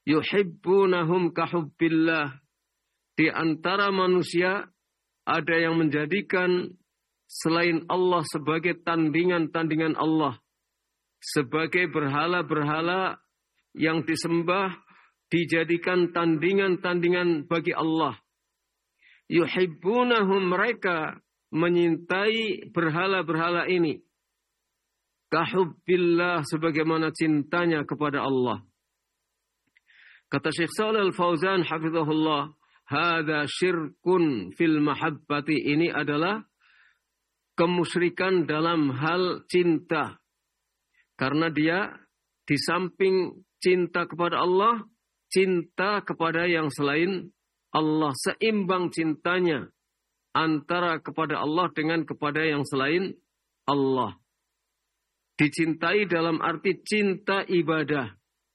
yuhibbunahum kahubbillah. Di antara manusia ada yang menjadikan selain Allah sebagai tandingan-tandingan Allah, sebagai berhala-berhala yang disembah, dijadikan tandingan-tandingan bagi Allah. Yuhibbunahum, mereka menyintai berhala-berhala ini. Kahubbillah, sebagaimana cintanya kepada Allah. Kata Syekh Shalih Al-Fauzan hafizahullah, hadza syirkun fil mahabbati, ini adalah kemusyrikan dalam hal cinta. Karena dia di samping cinta kepada Allah, cinta kepada yang selain Allah, seimbang cintanya antara kepada Allah dengan kepada yang selain Allah. Dicintai dalam arti cinta ibadah.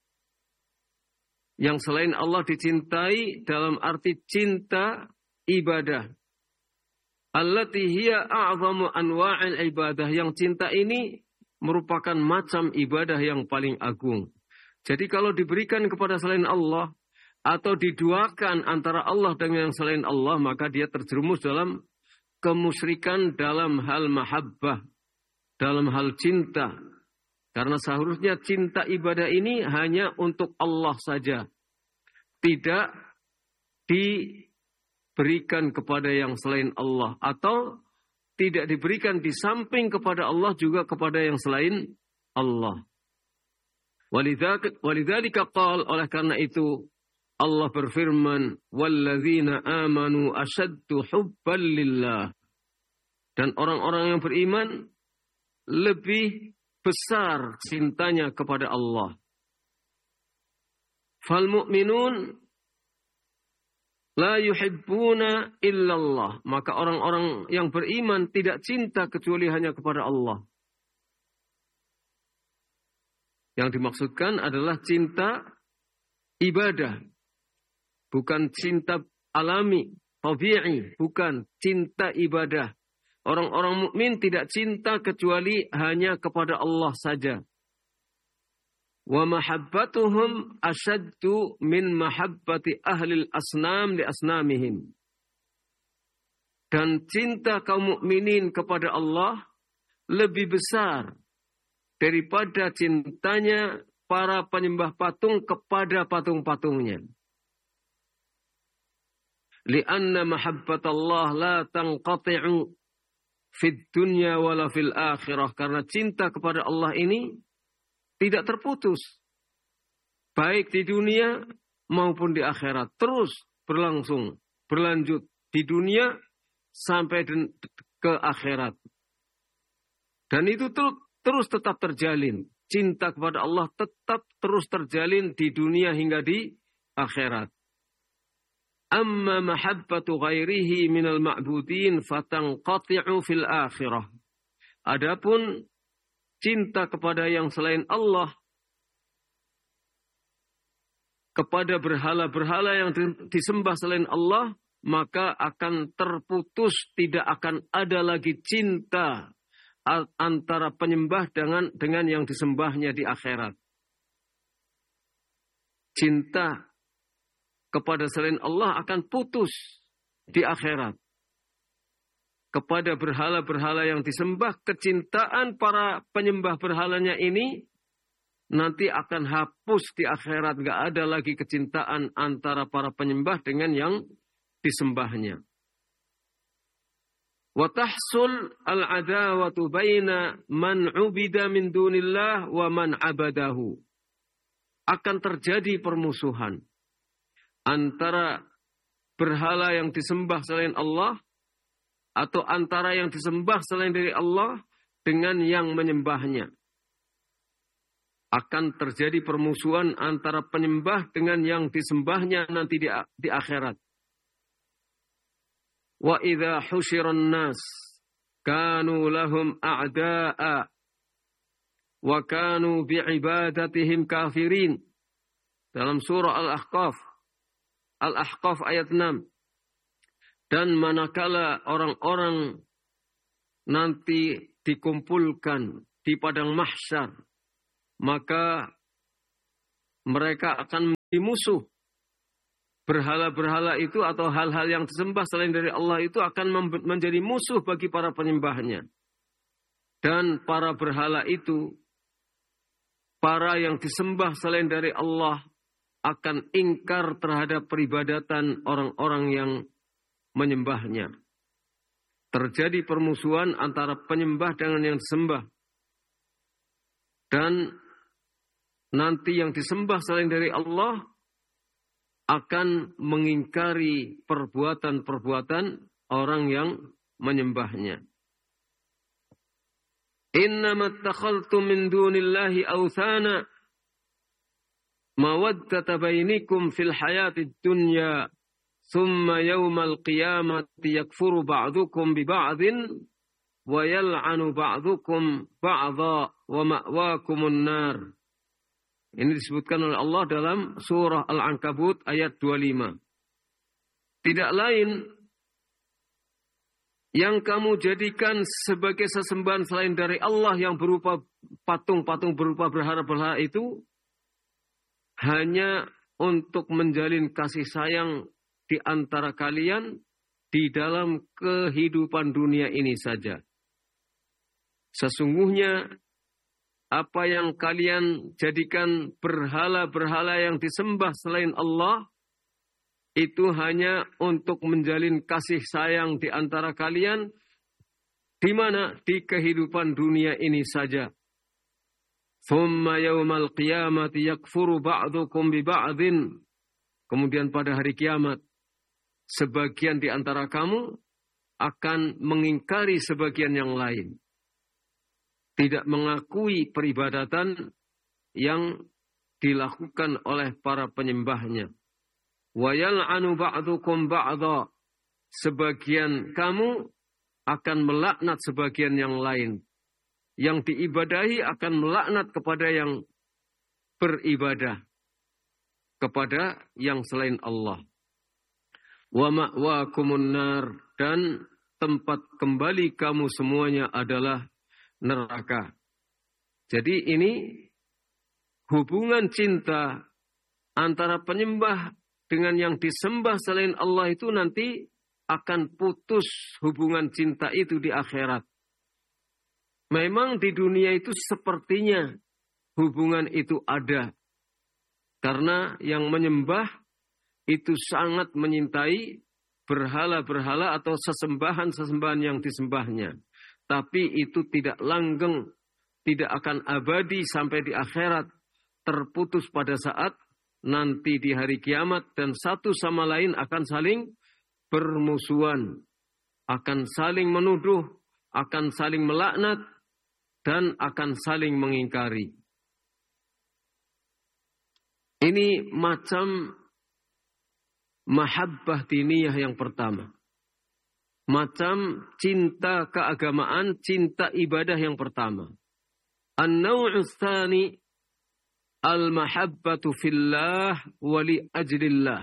Yang selain Allah dicintai dalam arti cinta ibadah. Allati hiya a'zamu anwa'il ibadah. Yang cinta ini merupakan macam ibadah yang paling agung. Jadi kalau diberikan kepada selain Allah, atau diduakan antara Allah dengan yang selain Allah, maka dia terjerumus dalam kemusyrikan dalam hal mahabbah, dalam hal cinta. Karena seharusnya cinta ibadah ini hanya untuk Allah saja. Tidak diberikan kepada yang selain Allah. Atau tidak diberikan di samping kepada Allah juga kepada yang selain Allah. Walidzalika qala, oleh karena itu Allah berfirman, walladzina amanu asyaddu hubban lillah. Dan orang-orang yang beriman lebih besar cintanya kepada Allah. Fal mu'minun la yuhibbuna illallah. Maka orang-orang yang beriman tidak cinta kecuali hanya kepada Allah. Yang dimaksudkan adalah cinta ibadah. Bukan cinta alami, tabi'i. Bukan cinta ibadah. Orang-orang mukmin tidak cinta kecuali hanya kepada Allah saja. Wa mahabbatuhum asyaddu min mahabbati ahlil asnam li asnamihim. Dan cinta kaum mukminin kepada Allah lebih besar daripada cintanya para penyembah patung kepada patung-patungnya. Lianna mahabbatallah la tanqati'u fid dunya wala fil akhirah. Karena cinta kepada Allah ini tidak terputus. Baik di dunia maupun di akhirat. Terus berlangsung, berlanjut di dunia sampai ke akhirat. Dan itu terus tetap terjalin. Cinta kepada Allah tetap terus terjalin di dunia hingga di akhirat. Amma mahabbatu ghairihi minal ma'budin fatanqati'u fil akhirah. Adapun cinta kepada yang selain Allah, kepada berhala-berhala yang disembah selain Allah, maka akan terputus, tidak akan ada lagi cinta antara penyembah dengan yang disembahnya di akhirat. Cinta kepada selain Allah akan putus di akhirat. Kepada berhala-berhala yang disembah, kecintaan para penyembah berhalanya ini nanti akan hapus di akhirat. Gak ada lagi kecintaan antara para penyembah dengan yang disembahnya. Wa tahsul al-adawatu baina man ubida min dunillah wa man abadahu. Akan terjadi permusuhan antara berhala yang disembah selain Allah atau antara yang disembah selain dari Allah dengan yang menyembahnya. Akan terjadi permusuhan antara penyembah dengan yang disembahnya nanti di akhirat. Wa idza husyiran nas kanu lahum a'da'a wa kanu bi'ibadatihim kafirin. Dalam surah Al-Ahqaf ayat 6. Dan manakala orang-orang nanti dikumpulkan di padang mahsyar, maka mereka akan musuh. Berhala-berhala itu atau hal-hal yang disembah selain dari Allah itu akan menjadi musuh bagi para penyembahnya. Dan para berhala itu, para yang disembah selain dari Allah, akan ingkar terhadap peribadatan orang-orang yang menyembahnya. Terjadi permusuhan antara penyembah dengan yang disembah. Dan nanti yang disembah selain dari Allah akan mengingkari perbuatan-perbuatan orang yang menyembahnya. Innama attakhaltum min dunillahi awthana mawaddata bainikum fil hayatid dunya thumma yawmal qiyamati yakfuru ba'dukum bi ba'din wa yal'anu ba'dukum ba'dha wa ma'wakumun nar. Ini disebutkan oleh Allah dalam surah Al-Ankabut ayat 25. Tidak lain yang kamu jadikan sebagai sesembahan selain dari Allah yang berupa patung-patung berupa berhala-berhala itu hanya untuk menjalin kasih sayang di antara kalian di dalam kehidupan dunia ini saja. Sesungguhnya apa yang kalian jadikan berhala-berhala yang disembah selain Allah, itu hanya untuk menjalin kasih sayang di antara kalian, di mana? Di kehidupan dunia ini saja. Thumma yawmal qiyamati yakfuru ba'dukum bi ba'din. Kemudian pada hari kiamat, sebagian di antara kamu akan mengingkari sebagian yang lain. Tidak mengakui peribadatan yang dilakukan oleh para penyembahnya. Wa yal'anu ba'dukum ba'dha. Sebagian kamu akan melaknat sebagian yang lain. Yang diibadahi akan melaknat kepada yang beribadah kepada yang selain Allah. Wa ma'wakumun nar. Dan tempat kembali kamu semuanya adalah neraka. Jadi ini hubungan cinta antara penyembah dengan yang disembah selain Allah itu nanti akan putus hubungan cinta itu di akhirat. Memang di dunia itu sepertinya hubungan itu ada. Karena yang menyembah itu sangat menyintai berhala-berhala atau sesembahan-sesembahan yang disembahnya. Tapi itu tidak langgeng, tidak akan abadi sampai di akhirat. Terputus pada saat nanti di hari kiamat dan satu sama lain akan saling bermusuhan. Akan saling menuduh, akan saling melaknat, dan akan saling mengingkari. Ini macam mahabbah diniyah yang pertama. Macam cinta keagamaan, cinta ibadah yang pertama. An-naw'u tsani al-mahabbatu fillah wa li ajlillah.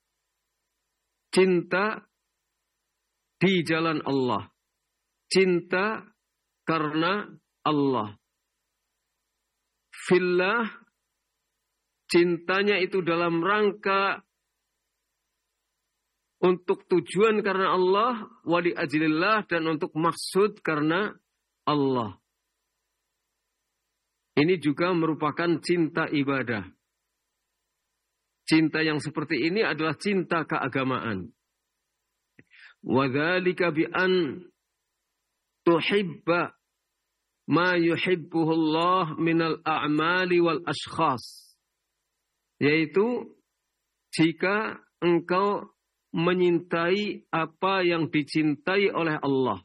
Cinta di jalan Allah. Cinta karena Allah. Fillah, cintanya itu dalam rangka untuk tujuan karena Allah, wali ajlillah, dan untuk maksud karena Allah. Ini juga merupakan cinta ibadah. Cinta yang seperti ini adalah cinta keagamaan. Wa dzalika bi an tuhibba ma yuhibbuhu Allah minal a'mali wal ashkhas. Yaitu jika engkau menyintai apa yang dicintai oleh Allah.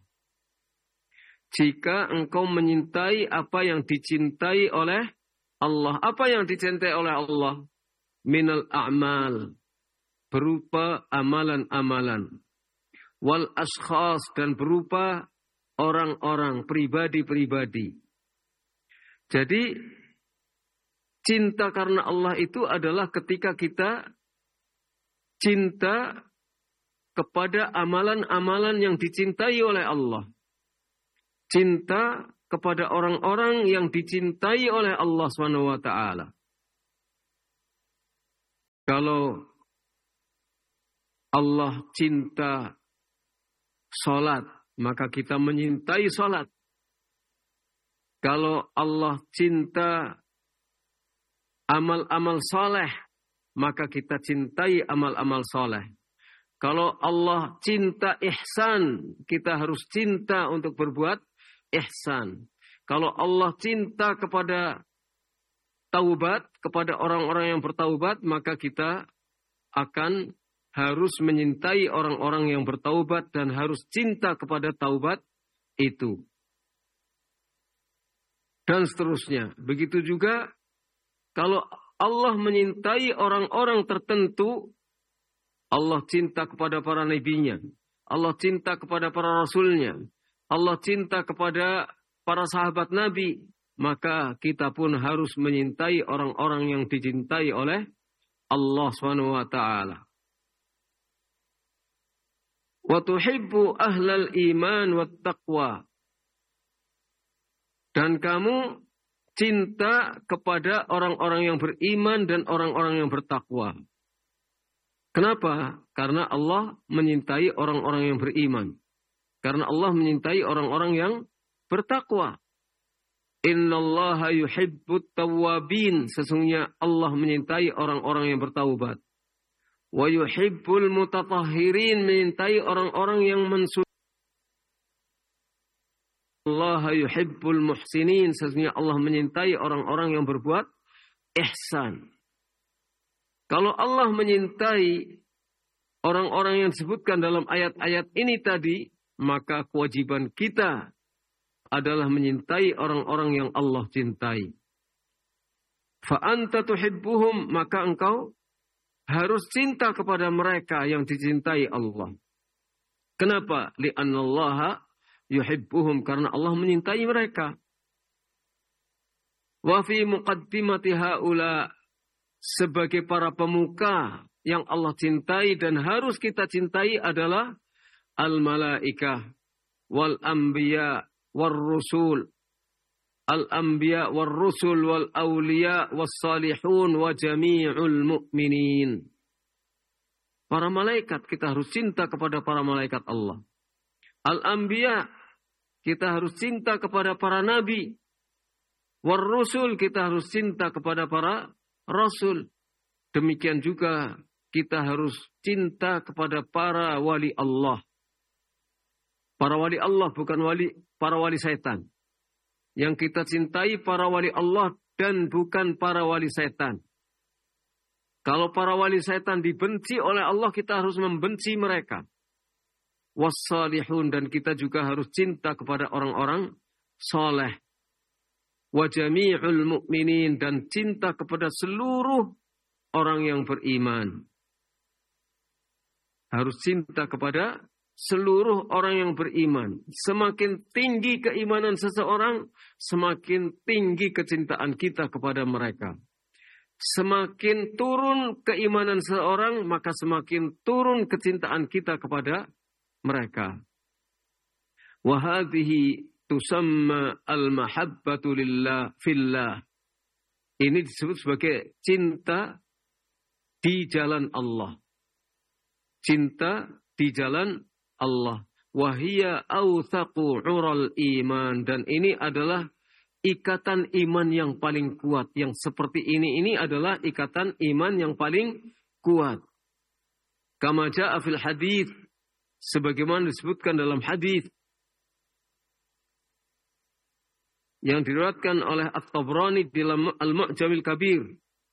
Jika engkau menyintai apa yang dicintai oleh Allah. Apa yang dicintai oleh Allah? Minal a'mal. Berupa amalan-amalan. Wal ashkhas, dan berupa orang-orang, pribadi-pribadi. Jadi, cinta karena Allah itu adalah ketika kita cinta kepada amalan-amalan yang dicintai oleh Allah. Cinta kepada orang-orang yang dicintai oleh Allah SWT. Kalau Allah cinta salat, maka kita menyintai salat. Kalau Allah cinta amal-amal soleh, maka kita cintai amal-amal soleh. Kalau Allah cinta ihsan, kita harus cinta untuk berbuat ihsan. Kalau Allah cinta kepada taubat, kepada orang-orang yang bertaubat, maka kita akan harus menyintai orang-orang yang bertaubat dan harus cinta kepada taubat itu. Dan seterusnya. Begitu juga kalau Allah menyintai orang-orang tertentu, Allah cinta kepada para nabinya, Allah cinta kepada para rasulnya, Allah cinta kepada para sahabat Nabi, maka kita pun harus menyintai orang-orang yang dicintai oleh Allah SWT. Wa tuhibbu ahlal iman wat taqwa. Dan kamu cinta kepada orang-orang yang beriman dan orang-orang yang bertakwa. Kenapa? Karena Allah menyintai orang-orang yang beriman. Karena Allah menyintai orang-orang yang bertakwa. Innallaha yuhibbut tawwabin. Sesungguhnya Allah menyintai orang-orang yang bertaubat. Wa yuhibbul mutatahhirin. Menyintai orang-orang yang mensuci. Allah yuhibbul muhsinin. Sesungguhnya Allah menyintai orang-orang yang berbuat ihsan. Kalau Allah menyintai orang-orang yang disebutkan dalam ayat-ayat ini tadi, maka kewajiban kita adalah menyintai orang-orang yang Allah cintai. Fa anta tuhibbuhum, maka engkau harus cinta kepada mereka yang dicintai Allah. Kenapa? Li'annallaha yuhibbuhum, karena Allah menyintai mereka. Wa fi muqaddimati haula, sebagai para pemuka yang Allah cintai dan harus kita cintai adalah al-malaikah wal anbiya war rusul, al-anbiya war rusul wal awliya was salihun wa jami'ul mu'minin. Para malaikat, kita harus cinta kepada para malaikat Allah. Al-anbiya, kita harus cinta kepada para nabi. War rusul, kita harus cinta kepada para rasul. Demikian juga kita harus cinta kepada para wali Allah. Para wali Allah, bukan para wali setan. Yang kita cintai para wali Allah dan bukan para wali setan. Kalau para wali setan dibenci oleh Allah, kita harus membenci mereka. Wassalihun, dan kita juga harus cinta kepada orang-orang soleh. Wa jami'ul mu'minin, dan cinta kepada seluruh orang yang beriman. Harus cinta kepada seluruh orang yang beriman. Semakin tinggi keimanan seseorang, semakin tinggi kecintaan kita kepada mereka. Semakin turun keimanan seseorang, maka semakin turun kecintaan kita kepada mereka. Wa hadhihi tusamma al-mahabbatu lillah fillah. Ini disebut sebagai cinta di jalan Allah. Cinta di jalan Allah. Wa hiya awthaqu 'ural iman, dan ini adalah ikatan iman yang paling kuat. Yang seperti ini adalah ikatan iman yang paling kuat. Kama jaa fil hadits, sebagaimana disebutkan dalam hadis yang diriwayatkan oleh At-Tabrani dalam Al-Mu'jamil Kabir.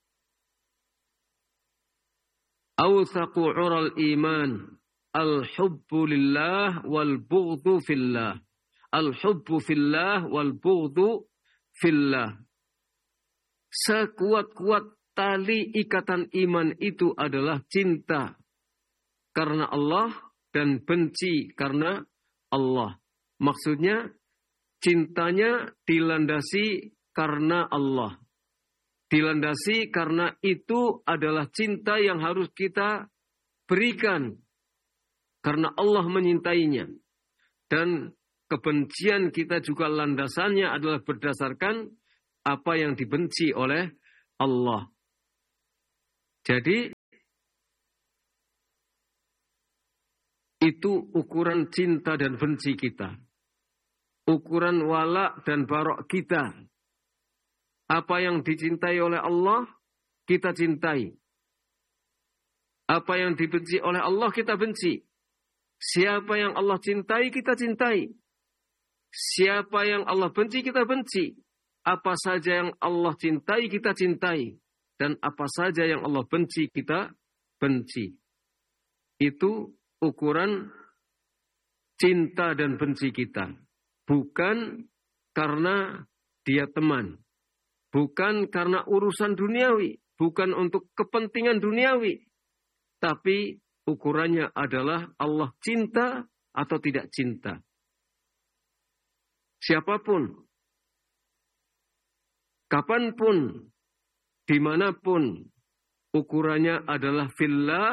Awthaqu 'ural iman al-hubbu lillah wal bughdhu fillah. Al-hubbu fillah wal bughdhu fillah. Sekuat-kuat tali ikatan iman itu adalah cinta karena Allah dan benci karena Allah. Maksudnya cintanya dilandasi karena Allah. Dilandasi karena itu adalah cinta yang harus kita berikan. Karena Allah menyintainya. Dan kebencian kita juga landasannya adalah berdasarkan apa yang dibenci oleh Allah. Jadi Itu ukuran cinta dan benci kita. Ukuran wala dan barok kita. Apa yang dicintai oleh Allah, kita cintai. Apa yang dibenci oleh Allah, kita benci. Siapa yang Allah cintai, kita cintai. Siapa yang Allah benci, kita benci. Apa saja yang Allah cintai, kita cintai. Dan apa saja yang Allah benci, kita benci. Itu ukuran cinta dan benci kita. Bukan karena dia teman. Bukan karena urusan duniawi. Bukan untuk kepentingan duniawi. Tapi ukurannya adalah Allah cinta atau tidak cinta. Siapapun, kapanpun, dimanapun, ukurannya adalah fillah,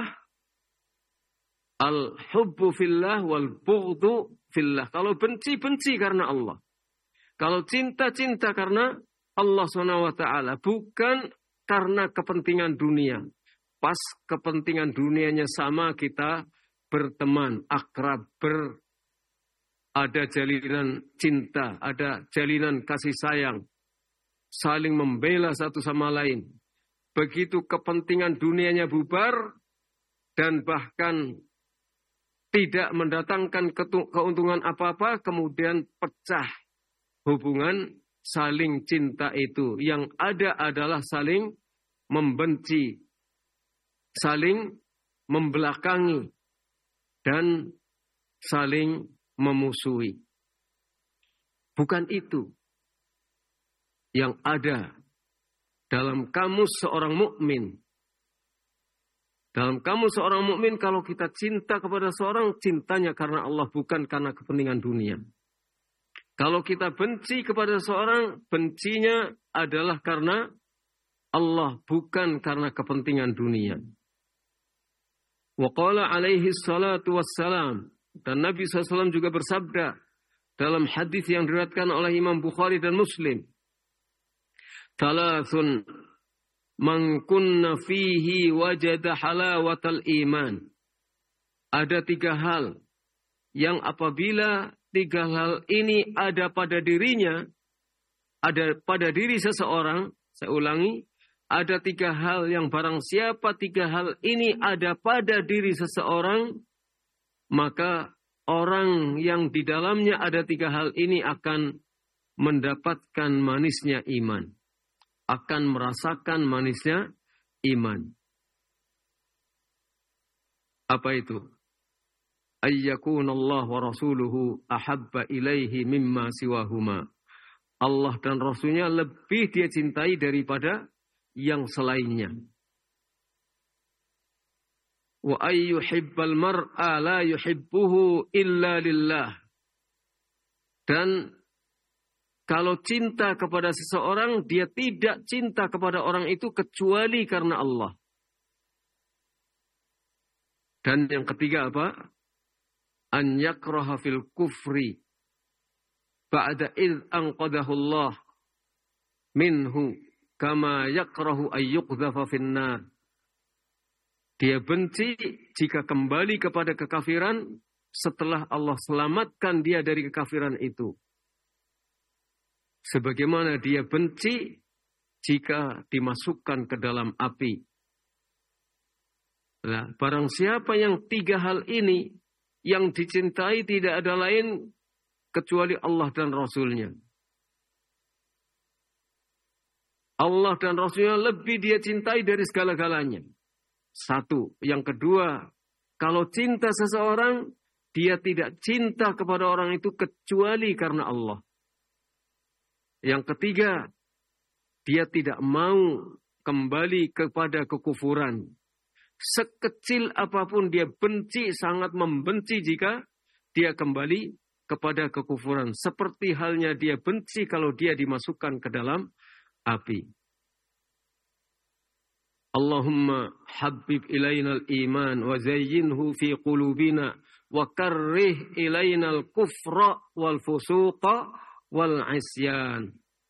al-hubbu fillah wal bughdu fillah. Kalau benci, benci karena Allah. Kalau cinta, cinta karena Allah SWT. Bukan karena kepentingan dunia. Pas kepentingan dunianya sama, kita berteman, akrab, ada jalinan cinta, ada jalinan kasih sayang. Saling membela satu sama lain. Begitu kepentingan dunianya bubar, dan bahkan tidak mendatangkan keuntungan apa-apa, kemudian pecah hubungan saling cinta itu. Yang ada adalah saling membenci, saling membelakangi, dan saling memusuhi. Bukan itu yang ada dalam kamus seorang mukmin. Dalam kamus seorang mukmin, kalau kita cinta kepada seorang, cintanya karena Allah, bukan karena kepentingan dunia. Kalau kita benci kepada seorang, bencinya adalah karena Allah, bukan karena kepentingan dunia. Wa qala alaihi salatu wassalam, dan Nabi SAW juga bersabda dalam hadis yang diriwayatkan oleh Imam Bukhari dan Muslim. Thalathun man kunna fihi wajada halawatal iman. Ada 3 hal yang apabila 3 hal ini ada pada dirinya, ada pada diri seseorang, saya ulangi, ada 3 hal yang barang siapa 3 hal ini ada pada diri seseorang, maka orang yang di dalamnya ada 3 hal ini akan mendapatkan manisnya iman. Akan merasakan manisnya iman. Apa itu? Ayyakun Allah wa rasuluhu ahabba ilaihi mimma siwahuma. Allah dan Rasulnya lebih dia cintai daripada yang selainnya. Wa ayyuhibbal mar'a la yuhibbuhu illa lillah. Dan kalau cinta kepada seseorang, dia tidak cinta kepada orang itu kecuali karena Allah. Dan yang ketiga apa? An yakraha fil kufri ba'da idh anqadahu Allah minhu kama yakrahu ayyuqdhafa finnar. Dia benci jika kembali kepada kekafiran setelah Allah selamatkan dia dari kekafiran itu. Sebagaimana dia benci jika dimasukkan ke dalam api. Nah, barang siapa yang 3 hal ini yang dicintai tidak ada lain kecuali Allah dan Rasulnya. Allah dan Rasulnya lebih dia cintai dari segala-galanya. 1. Yang kedua, kalau cinta seseorang, dia tidak cinta kepada orang itu kecuali karena Allah. Yang ketiga, dia tidak mau kembali kepada kekufuran. Sekecil apapun dia benci, sangat membenci jika dia kembali kepada kekufuran. Seperti halnya dia benci kalau dia dimasukkan ke dalam api. Allahumma habib ilainal iman wa zayyinhu fi qulubina wa karrih ilainal kufra wal fusuqa wal isyan.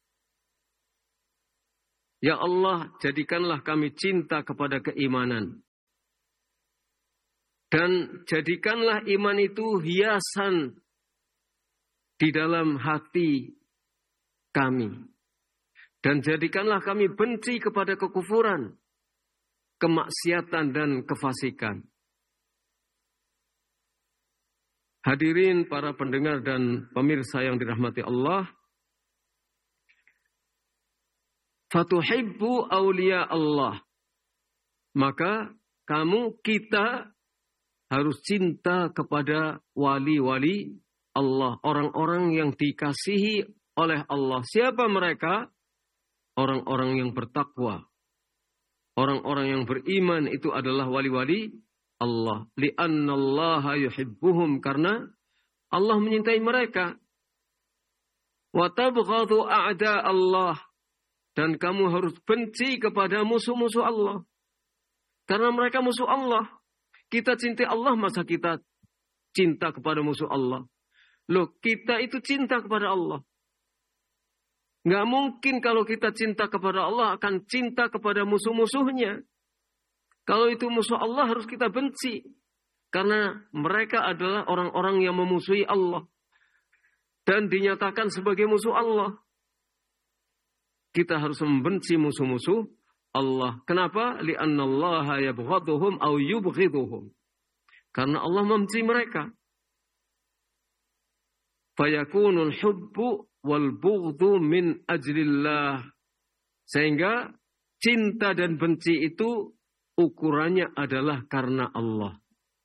Ya Allah, jadikanlah kami cinta kepada keimanan Dan jadikanlah iman itu hiasan di dalam hati kami. Dan jadikanlah kami benci kepada kekufuran, kemaksiatan dan kefasikan. Hadirin para pendengar dan pemirsa yang dirahmati Allah. Fatuhibbu awliya Allah. Maka kita harus cinta kepada wali-wali Allah. Orang-orang yang dikasihi oleh Allah. Siapa mereka? Orang-orang yang bertakwa. Orang-orang yang beriman itu adalah wali-wali Allah. Li'annallaha yuhibbuhum. Karena Allah menyintai mereka. Wa tabghadu a'da Allah. Dan kamu harus benci kepada musuh-musuh Allah. Karena mereka musuh Allah. Kita cintai Allah, masa kita cinta kepada musuh Allah? Loh, kita itu cinta kepada Allah. Nggak mungkin kalau kita cinta kepada Allah akan cinta kepada musuh-musuhnya. Kalau itu musuh Allah harus kita benci. Karena mereka adalah orang-orang yang memusuhi Allah. Dan dinyatakan sebagai musuh Allah. Kita harus membenci musuh-musuh Allah. Kenapa? Li'annallaha yabghaduhum aw yubghiduhum. Karena Allah membenci mereka. Fayakunul hubbu wal bughdhu min ajlillah. Sehingga cinta dan benci itu ukurannya adalah karena Allah.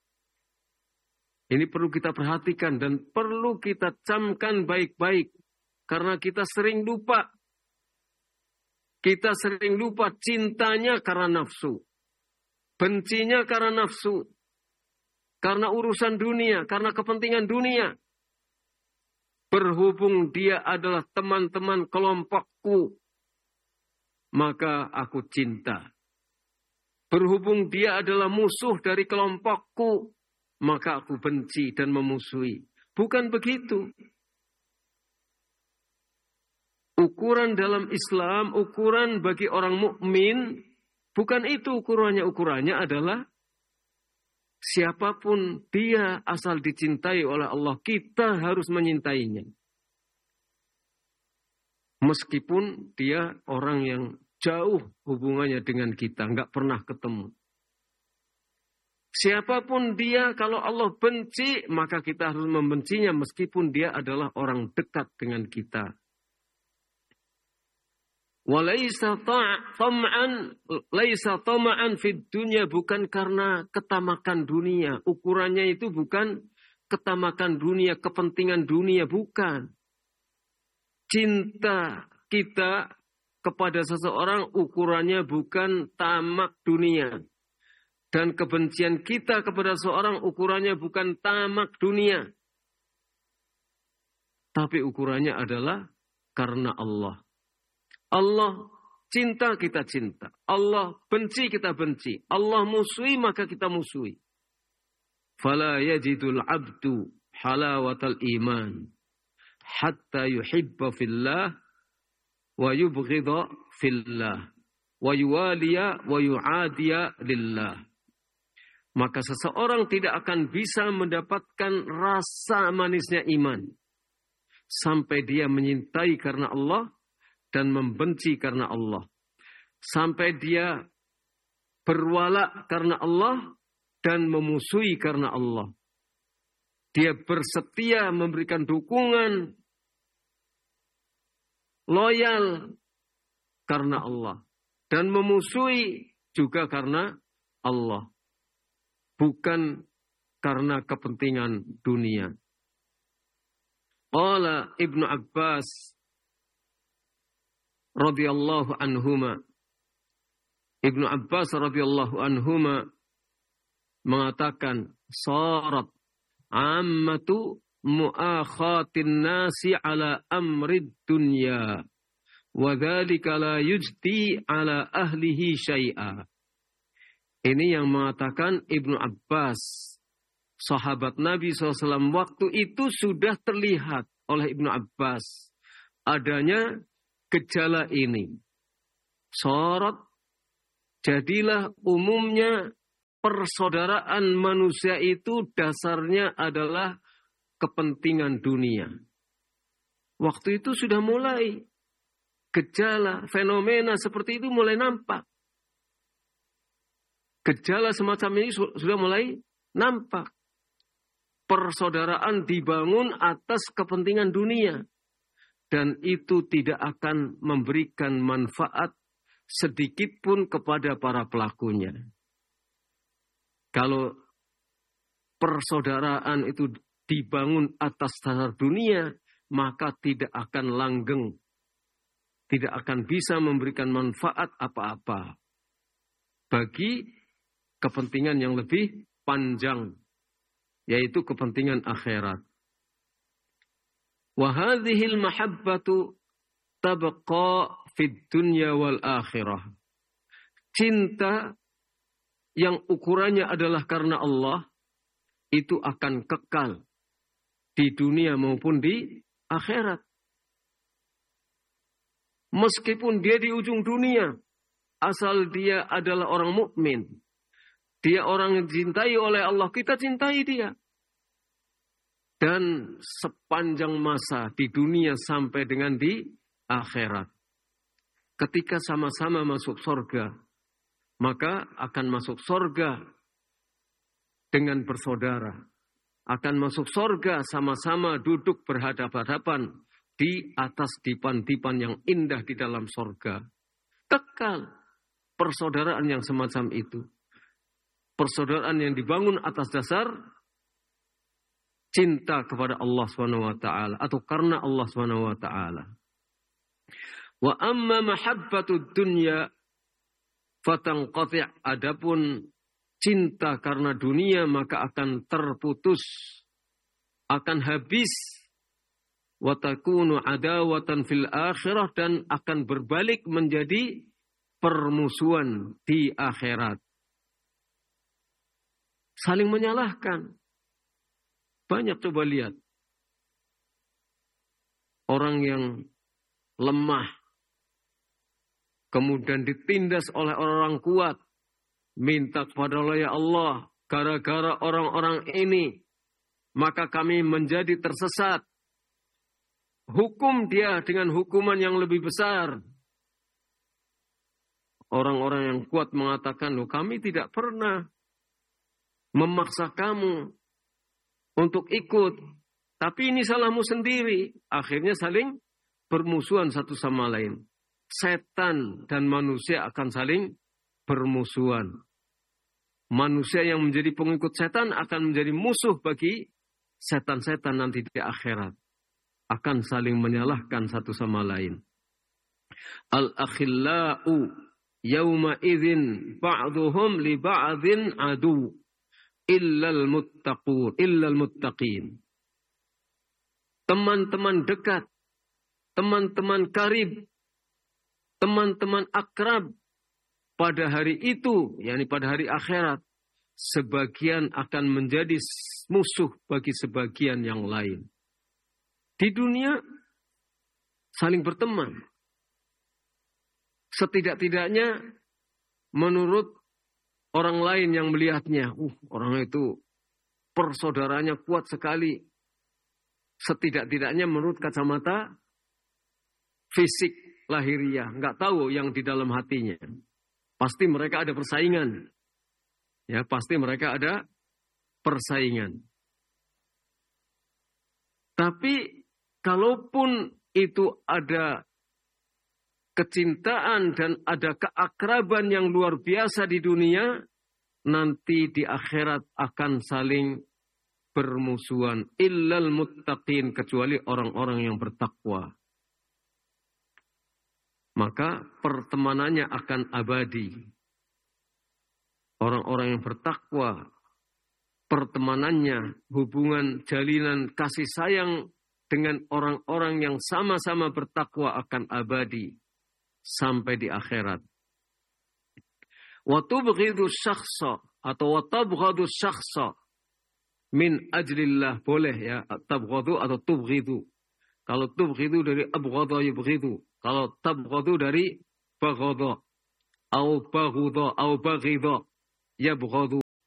Ini perlu kita perhatikan dan perlu kita camkan baik-baik. Karena kita sering lupa. Kita sering lupa cintanya karena nafsu. Bencinya karena nafsu. Karena urusan dunia, karena kepentingan dunia. Berhubung dia adalah teman-teman kelompokku, maka aku cinta. Berhubung dia adalah musuh dari kelompokku, maka aku benci dan memusuhi. Bukan begitu. Ukuran dalam Islam, ukuran bagi orang mukmin, bukan itu ukurannya. Ukurannya adalah siapapun dia asal dicintai oleh Allah, kita harus menyintainya. Meskipun dia orang yang jauh hubungannya dengan kita, nggak pernah ketemu. Siapapun dia, kalau Allah benci, maka kita harus membencinya meskipun dia adalah orang dekat dengan kita. Walaysa tama'an fid dunya, bukan karena ketamakan dunia. Ukurannya itu bukan ketamakan dunia, kepentingan dunia, bukan. Cinta kita kepada seseorang ukurannya bukan tamak dunia. Dan kebencian kita kepada seseorang ukurannya bukan tamak dunia. Tapi ukurannya adalah karena Allah. Allah cinta, kita cinta. Allah benci, kita benci. Allah musuhi, maka kita musuhi. Fala yajidul abdu halawatal iman hatta yuhibba fillah wa yubghidha fillah wa yuwaliya wa yu'adiya lillah. Maka seseorang tidak akan bisa mendapatkan rasa manisnya iman sampai dia menyintai karena Allah dan membenci karena Allah. Sampai dia berwala karena Allah dan memusuhi karena Allah. Dia bersetia memberikan dukungan, loyal karena Allah. Dan memusuhi juga karena Allah. Bukan karena kepentingan dunia. Qala Ibnu Abbas radhiyallahu anhuma. Ibnu Abbas radhiyallahu anhuma mengatakan, sarat ammatu mu'akhatin nasi ala amrid dunya wa dzalika la yujdi ala ahlihi syai'a. Ini yang mengatakan Ibnu Abbas, sahabat Nabi SAW. Waktu itu sudah terlihat oleh Ibnu Abbas adanya gejala ini. Sorot, jadilah umumnya persaudaraan manusia itu dasarnya adalah kepentingan dunia. Waktu itu sudah mulai gejala, fenomena seperti itu mulai nampak. Gejala semacam ini sudah mulai nampak. Persaudaraan dibangun atas kepentingan dunia. Dan itu tidak akan memberikan manfaat sedikit pun kepada para pelakunya. Kalau persaudaraan itu dibangun atas dasar dunia, maka tidak akan langgeng. Tidak akan bisa memberikan manfaat apa-apa. Bagi kepentingan yang lebih panjang. Yaitu kepentingan akhirat. Wa hadhil mahabbatu tabqa fid dunya wal akhirah. Cinta yang ukurannya adalah karena Allah itu akan kekal di dunia maupun di akhirat. Meskipun dia di ujung dunia, asal dia adalah orang mukmin, dia orang yang dicintai oleh Allah, kita cintai dia. Dan sepanjang masa di dunia sampai dengan di akhirat. Ketika sama-sama masuk surga, maka akan masuk surga dengan bersaudara. Akan masuk surga sama-sama duduk berhadapan-hadapan di atas dipan-dipan yang indah di dalam surga. Kekal persaudaraan yang semacam itu. Persaudaraan yang dibangun atas dasar cinta kepada Allah SWT atau karena Allah SWT. Wa amma mahabbatud dunya fatanqati', adapun cinta karena dunia maka akan terputus, akan habis. Wa takunu adawatan fil akhirah, dan akan berbalik menjadi permusuhan di akhirat. Saling menyalahkan. Banyak coba lihat. Orang yang lemah. Kemudian ditindas oleh orang kuat. Minta kepada Allah, ya Allah, gara-gara orang-orang ini, maka kami menjadi tersesat. Hukum dia dengan hukuman yang lebih besar. Orang-orang yang kuat mengatakan, loh, kami tidak pernah memaksa kamu untuk ikut. Tapi ini salahmu sendiri. Akhirnya saling bermusuhan satu sama lain. Setan dan manusia akan saling bermusuhan. Manusia yang menjadi pengikut setan akan menjadi musuh bagi setan-setan nanti di akhirat. Akan saling menyalahkan satu sama lain. Al-akhillau yawma idzin ba'duhum li ba'dhin adu. Illal muttaqin. Teman-teman dekat, teman-teman karib, teman-teman akrab pada hari itu, yakni pada hari akhirat, sebagian akan menjadi musuh bagi sebagian yang lain. Di dunia saling berteman. Setidak-tidaknya menurut orang lain yang melihatnya, orang itu persaudaranya kuat sekali. Setidak-tidaknya menurut kacamata fisik lahiriah, nggak tahu yang di dalam hatinya. Pasti mereka ada persaingan. Ya, pasti mereka ada persaingan. Tapi kalaupun itu ada kecintaan dan ada keakraban yang luar biasa di dunia, nanti di akhirat akan saling bermusuhan. Illal muttaqin, kecuali orang-orang yang bertakwa. Maka pertemanannya akan abadi. Orang-orang yang bertakwa, pertemanannya, hubungan jalinan kasih sayang dengan orang-orang yang sama-sama bertakwa akan abadi sampai di akhirat. Wa tubghidu syakhsa atau wa tabghadu syakhsa min ajlillah, boleh ya, tabghadu atau tubghidu. Kalau tubghidu dari abghadha yubghidu. Kalau tabghadu dari baghadha au baghudha au baghidha yabghadu.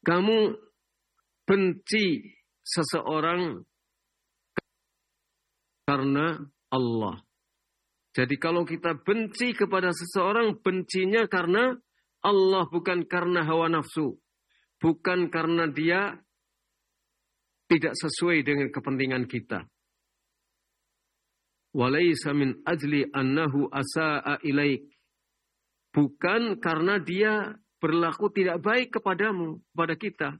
kamu benci seseorang karena Allah. Jadi kalau kita benci kepada seseorang, bencinya karena Allah, bukan karena hawa nafsu. Bukan karena dia tidak sesuai dengan kepentingan kita. Walaysa min ajli annahu asa'a ilaik. Bukan karena dia berlaku tidak baik kepadamu, kepada kita.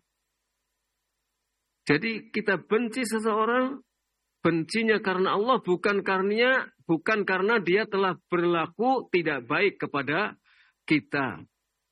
Jadi kita benci seseorang, bencinya karena Allah, bukan karena dia telah berlaku tidak baik kepada kita.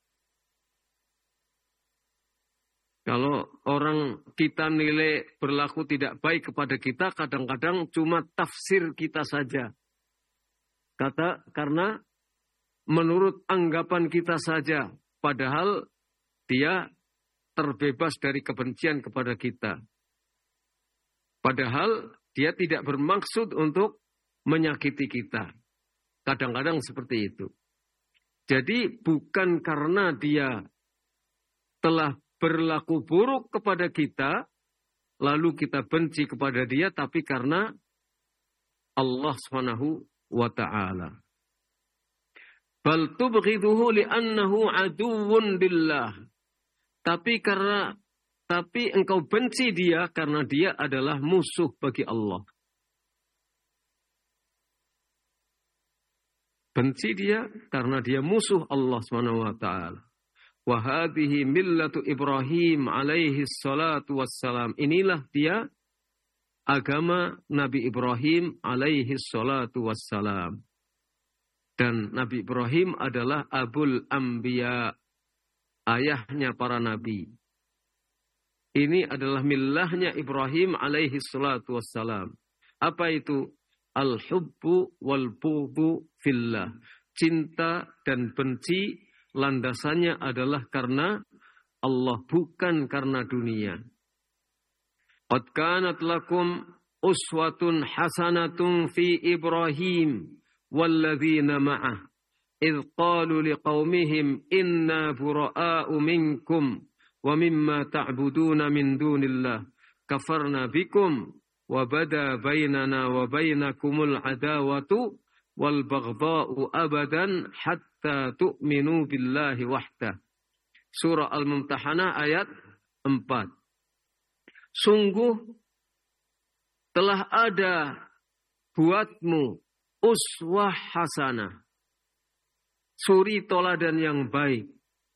Kalau orang kita nilai berlaku tidak baik kepada kita, kadang-kadang cuma tafsir kita saja. Karena menurut anggapan kita saja, padahal dia terbebas dari kebencian kepada kita. Padahal dia tidak bermaksud untuk menyakiti kita. Kadang-kadang seperti itu. Jadi bukan karena dia telah berlaku buruk kepada kita, lalu kita benci kepada dia, tapi karena Allah Subhanahu wa ta'ala. Bal tubghiduhu li'annahu aduwwun lillah. Tapi engkau benci dia karena dia adalah musuh bagi Allah. Benci dia karena dia musuh Allah Subhanahu wa ta'ala. Wa hadhihi millatu Ibrahim alaihi salatu wassalam. Inilah dia agama Nabi Ibrahim alaihi salatu wassalam. Dan Nabi Ibrahim adalah Abul Anbiya, ayahnya para nabi. Ini adalah millahnya Ibrahim alaihi salatu wassalam. Apa itu? Al-hubbu wal-bughdu fillah. Cinta dan benci landasannya adalah karena Allah, bukan karena dunia. Qad kanat lakum uswatun hasanatun fi Ibrahim walladzina ma'ah idh qalu liqaumihim inna bura'a'u minkum wa mimma ta'buduna min dunillah kafarna bikum wa bada bainana wa bainakumul adawatu wal baghdha'u abadan hatta tu'minu billahi wahdah. Surah Al-Mumtahanah ayat 4. Sungguh telah ada buatmu uswah hasanah, suri toladan yang baik.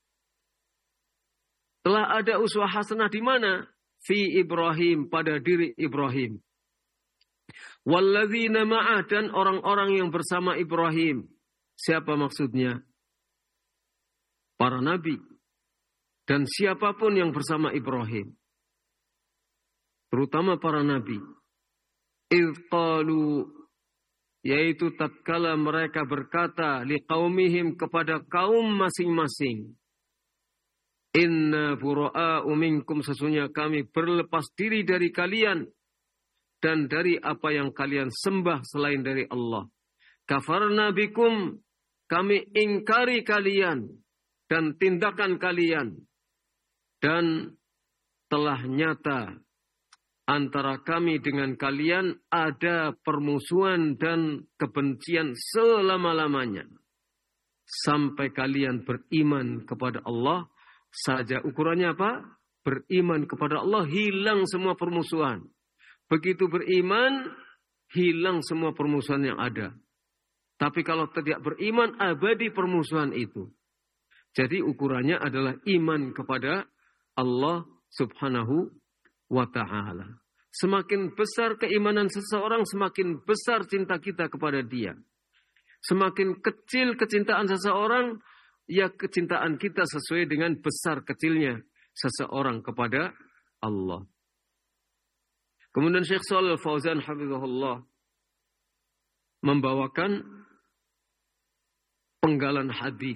Telah ada uswah hasanah di mana? Fi Ibrahim, pada diri Ibrahim. Walladzina ma'ah, dan orang-orang yang bersama Ibrahim. Siapa maksudnya? Para nabi. Dan siapapun yang bersama Ibrahim. Terutama para nabi. Idh qalu, yaitu tatkala mereka berkata liqaumihim, kepada kaum masing-masing. Inna bura'a'u minkum, sesungguhnya kami berlepas diri dari kalian dan dari apa yang kalian sembah selain dari Allah. Kafarna bikum, kami ingkari kalian dan tindakan kalian. Dan telah nyata antara kami dengan kalian ada permusuhan dan kebencian selama-lamanya. Sampai kalian beriman kepada Allah saja. Ukurannya apa? Beriman kepada Allah, hilang semua permusuhan. Begitu beriman, hilang semua permusuhan yang ada. Tapi kalau tidak beriman, abadi permusuhan itu. Jadi ukurannya adalah iman kepada Allah Subhanahu wa ta'ala. Semakin besar keimanan seseorang, semakin besar cinta kita kepada dia. Semakin kecil kecintaan seseorang, ya kecintaan kita sesuai dengan besar kecilnya seseorang kepada Allah. Kemudian Syekh Shalih Al-Fauzan hafizahullah membawakan penggalan hadis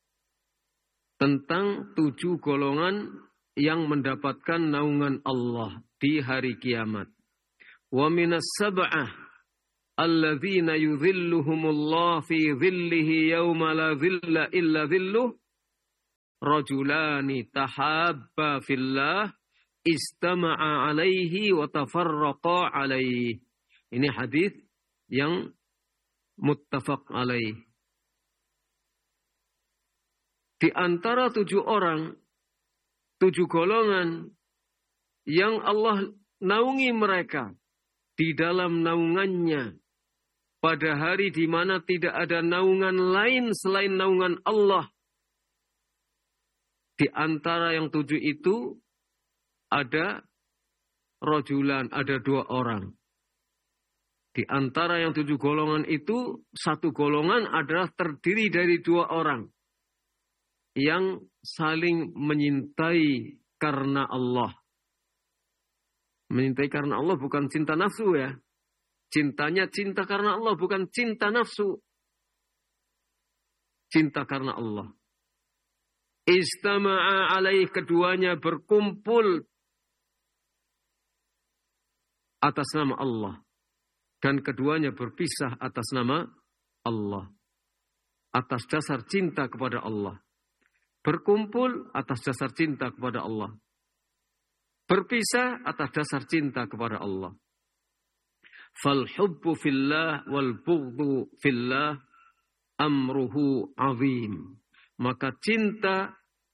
tentang 7 golongan yang mendapatkan naungan Allah di hari kiamat. Wa minas sab'ah alladzina yudhilluhumullah fi dhillihi yawma la dhilla illa dhilluh. rajulani tahabba fillah istama'a alaihi wa tafarraqa alaihi. Ini hadis yang muttafaq alaih. Di antara 7 orang, 7 golongan yang Allah naungi mereka di dalam naungannya pada hari di mana tidak ada naungan lain selain naungan Allah. Di antara yang 7 itu ada rajulan, ada 2 orang. Di antara yang 7 golongan itu, 1 golongan adalah terdiri dari 2 orang yang saling menyintai karena Allah. Menyintai karena Allah bukan cinta nafsu ya. Cintanya cinta karena Allah, bukan cinta nafsu. Cinta karena Allah. Istama'a alaih, keduanya berkumpul atas nama Allah. Dan keduanya berpisah atas nama Allah. Atas dasar cinta kepada Allah. Berkumpul atas dasar cinta kepada Allah. Berpisah atas dasar cinta kepada Allah. Fal hubbu fillah wal bughdhu fillah amruhu azim. Maka cinta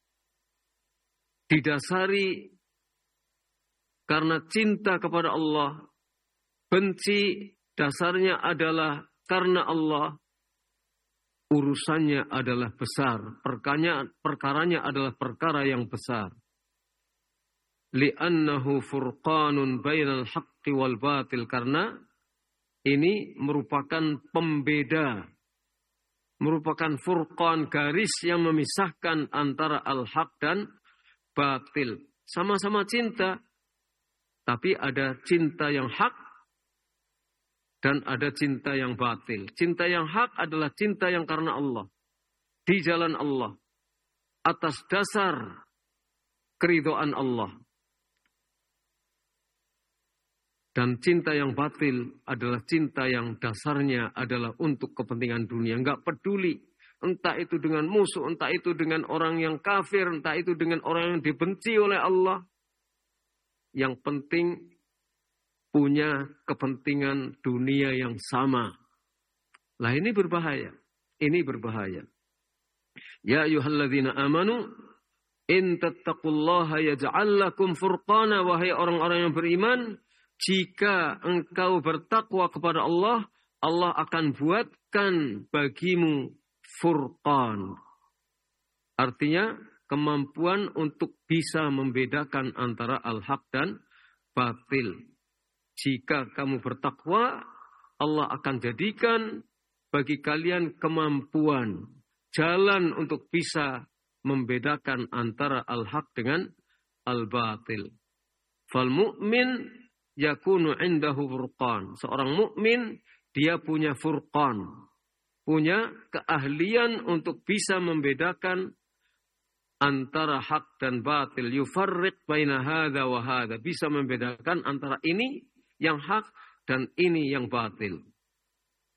didasari karena cinta kepada Allah. Benci dasarnya adalah karena Allah. Urusannya adalah besar. Perkaranya adalah perkara yang besar. Li'annahu furqanun bainal haqqi wal batil. Karena ini merupakan pembeda. Merupakan furqan, garis yang memisahkan antara al-haq dan batil. Sama-sama cinta. Tapi ada cinta yang hak. Dan ada cinta yang batil. Cinta yang hak adalah cinta yang karena Allah. Di jalan Allah. Atas dasar keridhaan Allah. Dan cinta yang batil adalah cinta yang dasarnya adalah untuk kepentingan dunia. Enggak peduli. Entah itu dengan musuh, entah itu dengan orang yang kafir, entah itu dengan orang yang dibenci oleh Allah. Yang penting punya kepentingan dunia yang sama. Lah ini berbahaya. Ini berbahaya. Ya ayyuhalladzina amanu in tattaqullaha yaj'al lakum furqana. Wahai orang-orang yang beriman, jika engkau bertakwa kepada Allah, Allah akan buatkan bagimu furqan. Artinya kemampuan untuk bisa membedakan antara al-haq dan batil. Jika kamu bertakwa, Allah akan jadikan bagi kalian kemampuan, jalan untuk bisa membedakan antara al-haq dengan al-batil. Fal mu'min yakunu indahu furqan. Seorang mukmin dia punya furqan, punya keahlian untuk bisa membedakan antara hak dan batil. Yufarriq baina hadza wa hadza, bisa membedakan antara ini yang hak dan ini yang batil.